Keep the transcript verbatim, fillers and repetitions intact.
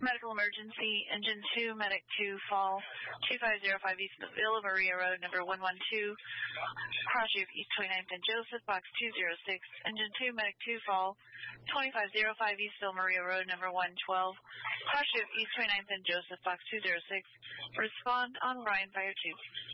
Medical emergency, engine two, medic two, fall, two five zero five East Villa Maria Road, number one one two, cross East twenty-ninth and Joseph, box two zero six, engine two, medic two, fall, twenty-five zero five East Villa Maria Road, number one twelve, cross East twenty-ninth and Joseph, box two zero six, respond on Ryan Fire two.